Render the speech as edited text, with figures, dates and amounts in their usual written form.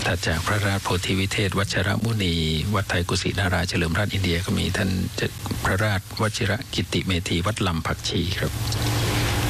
ถัดจากพระราชโพธิวิเทศวชิรมุนีวัดไทยกุศินาราเฉลิมราชอินเดียก็มีท่านพระราชวชิรกิติเมธีวัดลำผักชีครับ